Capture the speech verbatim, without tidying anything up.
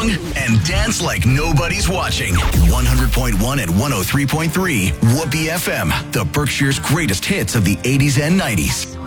song and dance like nobody's watching. one hundred point one and one oh three point three Whoopee F M, the Berkshire's greatest hits of the eighties and nineties.